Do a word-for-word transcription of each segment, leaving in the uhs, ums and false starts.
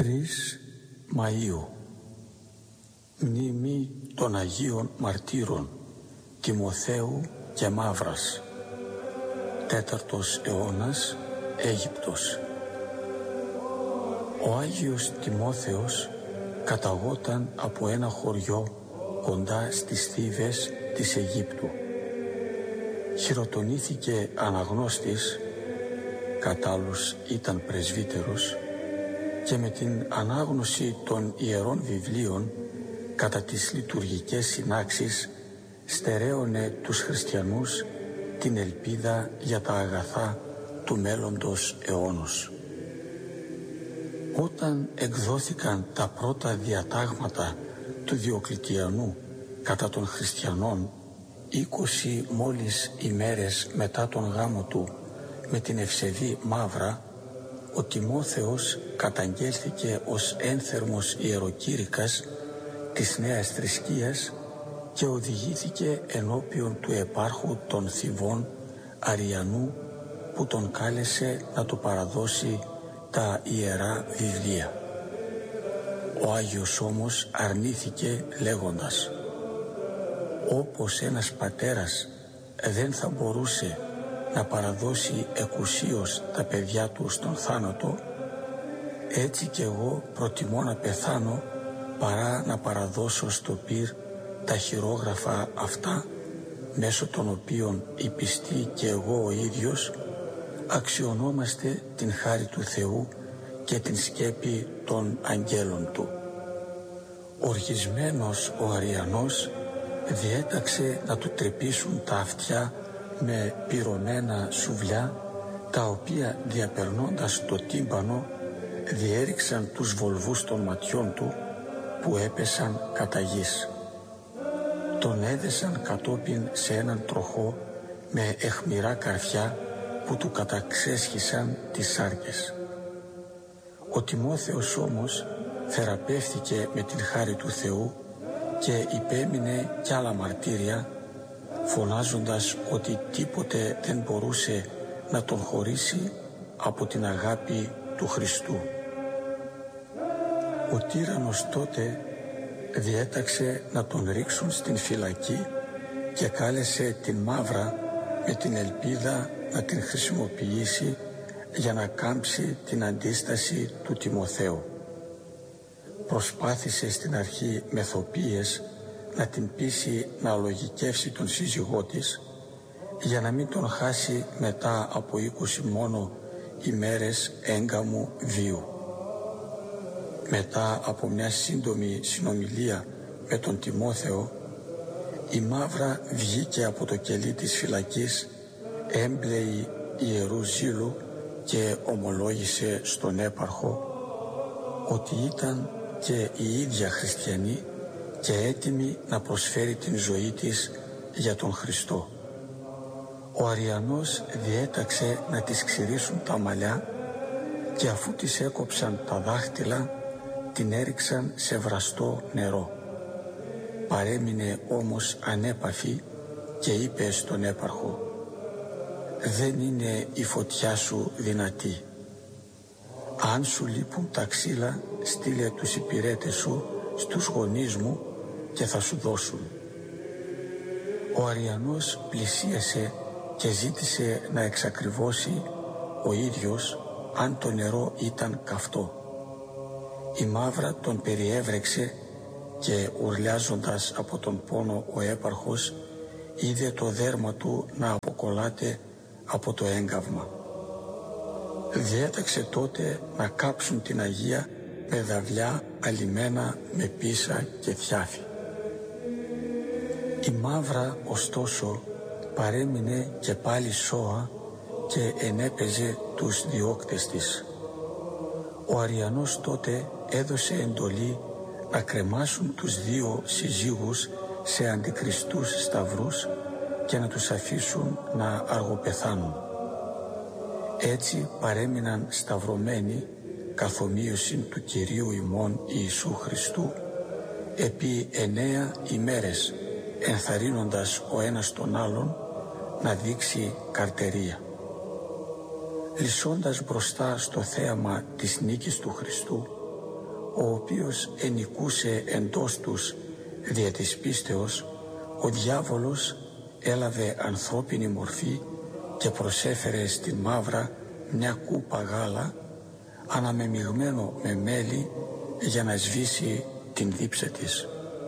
τρεις Μαΐου, μνήμη των Αγίων Μαρτύρων Τιμοθέου και Μαύρας. Τέταρτος αιώνας, Αίγυπτος. Ο Άγιος Τιμόθεος καταγόταν από ένα χωριό κοντά στις Θήβες της Αιγύπτου. Χειροτονήθηκε αναγνώστης, κατ' άλλους ήταν πρεσβύτερος, και με την ανάγνωση των Ιερών Βιβλίων κατά τις λειτουργικές συνάξεις στερέωνε τους χριστιανούς την ελπίδα για τα αγαθά του μέλλοντος αιώνος. Όταν εκδόθηκαν τα πρώτα διατάγματα του Διοκλητιανού κατά των χριστιανών, είκοσι μόλις ημέρες μετά τον γάμο του με την ευσεβή Μαύρα, ο Τιμόθεος καταγγέλθηκε ως ένθερμος ιεροκήρυκας της νέας θρησκείας και οδηγήθηκε ενώπιον του επάρχου των Θηβών Αριανού, που τον κάλεσε να του παραδώσει τα Ιερά Βιβλία. Ο Άγιος όμως αρνήθηκε λέγοντας: «Όπως ένας πατέρας δεν θα μπορούσε να παραδώσει εκουσίως τα παιδιά του στον θάνατο, έτσι κι εγώ προτιμώ να πεθάνω παρά να παραδώσω στο πυρ τα χειρόγραφα αυτά, μέσω των οποίων οι πιστοί και εγώ ο ίδιος αξιωνόμαστε την χάρη του Θεού και την σκέπη των αγγέλων του». Οργισμένος ο Αριανός διέταξε να του τρυπήσουν τα αυτιά με πυρωμένα σουβλιά, τα οποία διαπερνώντας το τύμπανο διέριξαν τους βολβούς των ματιών του, που έπεσαν κατά γης. Τον έδεσαν κατόπιν σε έναν τροχό με αιχμηρά καρφιά που του καταξέσχισαν τις σάρκες. Ο Τιμόθεος όμως θεραπεύθηκε με την χάρη του Θεού και υπέμεινε κι άλλα μαρτύρια, φωνάζοντας ότι τίποτε δεν μπορούσε να τον χωρίσει από την αγάπη του Χριστού. Ο τύραννος τότε διέταξε να τον ρίξουν στην φυλακή και κάλεσε την Μαύρα με την ελπίδα να την χρησιμοποιήσει για να κάμψει την αντίσταση του Τιμοθέου. Προσπάθησε στην αρχή με θοπίες να την πείσει να αλογικεύσει τον σύζυγό της, για να μην τον χάσει μετά από είκοσι μόνο ημέρες έγκαμου βίου. Μετά από μια σύντομη συνομιλία με τον Τιμόθεο, η Μαύρα βγήκε από το κελί της φυλακής έμπλεη ιερού ζήλου και ομολόγησε στον έπαρχο ότι ήταν και η ίδια χριστιανή και έτοιμη να προσφέρει την ζωή της για τον Χριστό. Ο Αριανός διέταξε να της ξυρίσουν τα μαλλιά και αφού της έκοψαν τα δάχτυλα, την έριξαν σε βραστό νερό. Παρέμεινε όμως ανέπαφη και είπε στον έπαρχο: «Δεν είναι η φωτιά σου δυνατή. Αν σου λείπουν τα ξύλα, στείλε τους υπηρέτες σου στους γονείς μου και θα σου δώσουν». Ο Αριανός πλησίασε και ζήτησε να εξακριβώσει ο ίδιος αν το νερό ήταν καυτό. Η Μαύρα τον περιέβρεξε και ουρλιάζοντας από τον πόνο ο έπαρχος είδε το δέρμα του να αποκολλάται από το έγκαυμα. Διέταξε τότε να κάψουν την Αγία με δαυλιά αλιμένα με πίσα και θιάφη. Η Μαύρα ωστόσο παρέμεινε και πάλι σώα και ενέπαιζε τους διώκτες της. Ο Αριανός τότε έδωσε εντολή να κρεμάσουν τους δύο συζύγους σε αντικριστούς σταυρούς και να τους αφήσουν να αργοπεθάνουν. Έτσι παρέμειναν σταυρωμένοι καθ' ομοίωσιν του Κυρίου ημών Ιησού Χριστού επί εννέα ημέρες, ενθαρρύνοντας ο ένας τον άλλον να δείξει καρτερία. Λυσώντας μπροστά στο θέαμα της νίκης του Χριστού, ο οποίος ενοικούσε εντός τους δια της πίστεως, ο διάβολος έλαβε ανθρώπινη μορφή και προσέφερε στην μαύρα μια κούπα γάλα αναμεμειγμένο με μέλι για να σβήσει την δίψα της.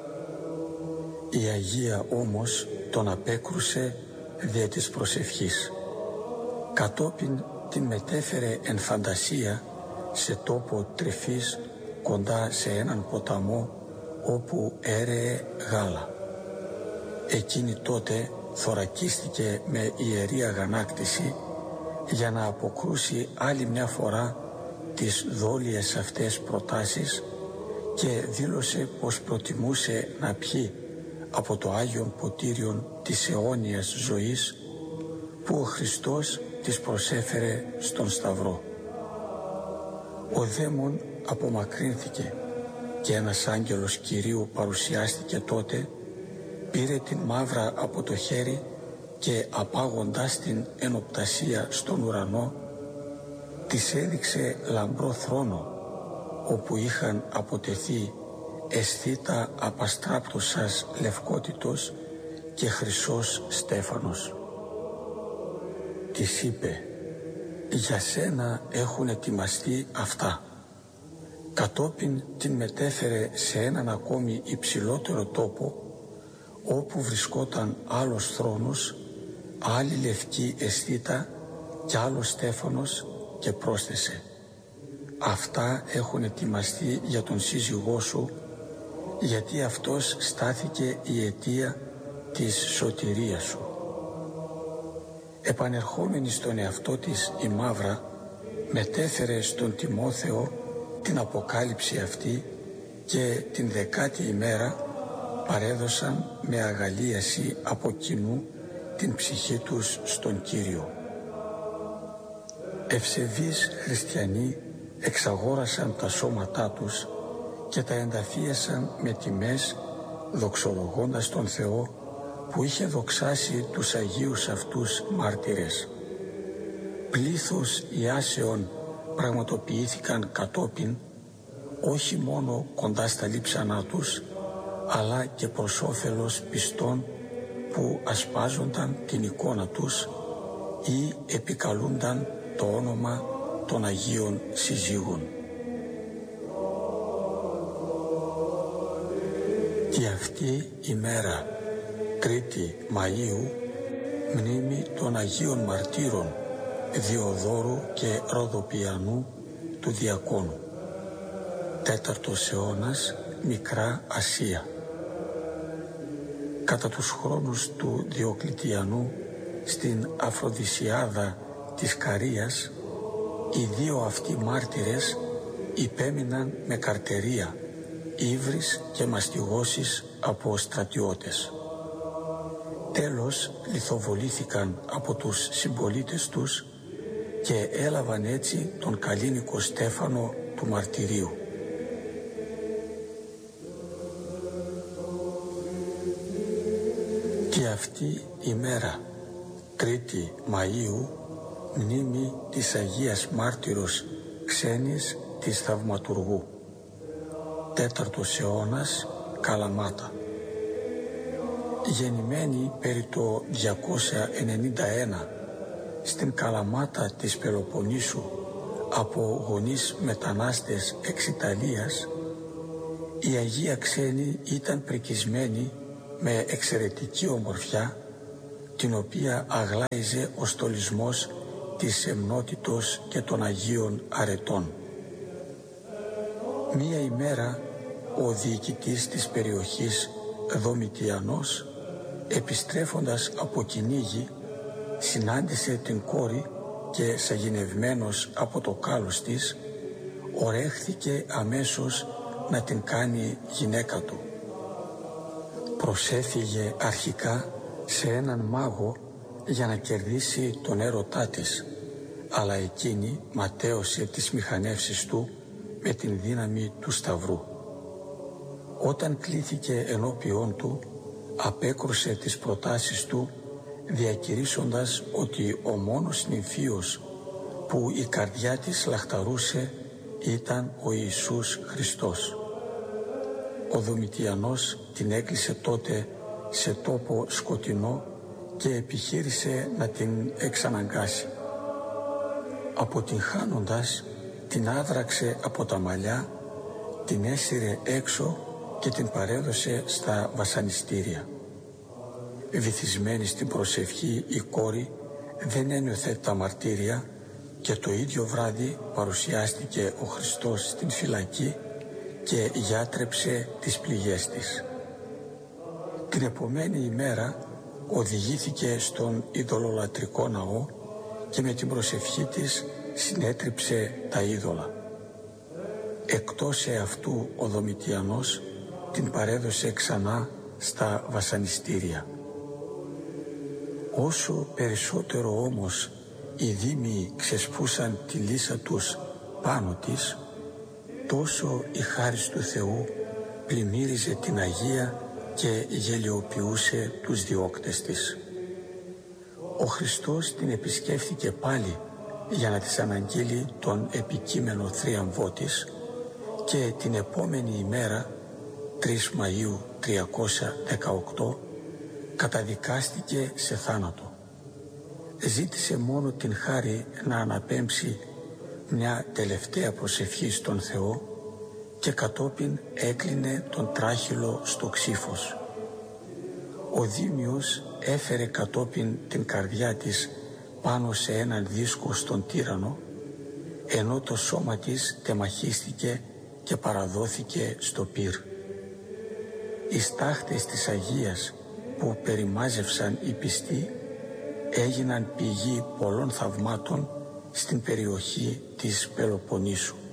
Η Αγία όμως τον απέκρουσε δια της προσευχής. Κατόπιν την μετέφερε εν φαντασία σε τόπο τρυφής κοντά σε έναν ποταμό όπου έρεε γάλα. Εκείνη τότε θωρακίστηκε με ιερή αγανάκτηση για να αποκρούσει άλλη μια φορά τις δόλιες αυτές προτάσεις και δήλωσε πως προτιμούσε να πιει από το Άγιον Ποτήριον της αιώνιας ζωής που ο Χριστός της προσέφερε στον Σταυρό. Ο δαίμον απομακρύνθηκε και ένας άγγελος Κυρίου παρουσιάστηκε τότε, πήρε την μαύρα από το χέρι και απάγοντάς την εν οπτασία στον ουρανό, της έδειξε λαμπρό θρόνο όπου είχαν αποτεθεί αισθήτα απαστράπτωσας λευκότητος και χρυσός στέφανος. Της είπε: «Για σένα έχουν ετοιμαστεί αυτά». Κατόπιν την μετέφερε σε έναν ακόμη υψηλότερο τόπο, όπου βρισκόταν άλλος θρόνος, άλλη λευκή αισθήτα κι άλλος στέφανος, και πρόσθεσε: «Αυτά έχουν ετοιμαστεί για τον σύζυγό σου, γιατί αυτός στάθηκε η αιτία της σωτηρίας σου». Επανερχόμενη στον εαυτό της η μαύρα μετέφερε στον Τιμόθεο την αποκάλυψη αυτή και την δεκάτη ημέρα παρέδωσαν με αγαλίαση από κοινού την ψυχή τους στον Κύριο. Ευσεβείς χριστιανοί εξαγόρασαν τα σώματά τους και τα ενταφίασαν με τιμές, δοξολογώντας τον Θεό που είχε δοξάσει τους Αγίους αυτούς μάρτυρες. Πλήθος ιάσεων πραγματοποιήθηκαν κατόπιν, όχι μόνο κοντά στα λείψανά τους, αλλά και προς όφελος πιστών που ασπάζονταν την εικόνα τους ή επικαλούνταν το όνομα των Αγίων Συζύγων. Και αυτή η μέρα, Τρίτη Μαΐου, μνήμη των Αγίων Μαρτύρων Διοδόρου και Ροδοπιανού του Διακόνου. Τέταρτος αιώνας, Μικρά Ασία. Κατά τους χρόνους του Διοκλητιανού, στην Αφροδισιάδα της Καρίας, οι δύο αυτοί μάρτυρες υπέμειναν με καρτερία, ύβρις και μαστιγώσεις από στρατιώτες. Τέλος λιθοβολήθηκαν από τους συμπολίτες τους και έλαβαν έτσι τον καλλίνικο στέφανο του μαρτυρίου. Και αυτή η μέρα, Τρίτη Μαΐου, μνήμη της Αγίας Μάρτυρος Ξένης της Θαυματουργού. Τέταρτος αιώνας, Καλαμάτα. Γεννημένη περί το διακόσια ενενήντα ένα στην Καλαμάτα της Πελοποννήσου από γονείς μετανάστες εξ Ιταλίας, η Αγία Ξένη ήταν πρικισμένη με εξαιρετική ομορφιά, την οποία αγλάιζε ο στολισμός της σεμνότητος και των Αγίων Αρετών. Μία ημέρα ο διοικητής της περιοχής Δομητιανός, επιστρέφοντας από κυνήγι, συνάντησε την κόρη και σαγηνευμένος από το κάλος της, ορέχθηκε αμέσως να την κάνει γυναίκα του. Προσέφυγε αρχικά σε έναν μάγο για να κερδίσει τον έρωτά της, αλλά εκείνη ματαίωσε τις μηχανεύσεις του με την δύναμη του Σταυρού. Όταν κλήθηκε ενώπιόν του, απέκρουσε τις προτάσεις του, διακηρύσσοντας ότι ο μόνος νυμφίος που η καρδιά της λαχταρούσε ήταν ο Ιησούς Χριστός. Ο Δομητιανός την έκλεισε τότε σε τόπο σκοτεινό και επιχείρησε να την εξαναγκάσει. Αποτυγχάνοντας, την άδραξε από τα μαλλιά, την έσυρε έξω και την παρέδωσε στα βασανιστήρια. Βυθισμένη στην προσευχή η κόρη δεν ένιωθε τα μαρτύρια και το ίδιο βράδυ παρουσιάστηκε ο Χριστός στην φυλακή και γιάτρεψε τις πληγές της. Την επομένη ημέρα οδηγήθηκε στον ειδωλολατρικό ναό και με την προσευχή της συνέτριψε τα είδωλα. Εκτός εαυτού ο Δομητιανός την παρέδωσε ξανά στα βασανιστήρια. Όσο περισσότερο όμως οι δήμοι ξεσπούσαν τη λύσα τους πάνω της, τόσο η χάρις του Θεού πλημμύριζε την Αγία και γελιοποιούσε τους διώκτες της. Ο Χριστός την επισκέφθηκε πάλι για να της αναγγείλει τον επικείμενο θρίαμβό της και την επόμενη ημέρα, τρεις Μαΐου τριακόσια δεκαοκτώ, καταδικάστηκε σε θάνατο. Ζήτησε μόνο την χάρη να αναπέμψει μια τελευταία προσευχή στον Θεό και κατόπιν έκλεινε τον τράχυλο στο ξύφος. Ο Δήμιος έφερε κατόπιν την καρδιά της πάνω σε έναν δίσκο στον τύρανο, ενώ το σώμα της τεμαχίστηκε και παραδόθηκε στο πυρ. Οι στάχτες της Αγίας που περιμάζευσαν οι πιστοί έγιναν πηγή πολλών θαυμάτων στην περιοχή της Πελοποννήσου.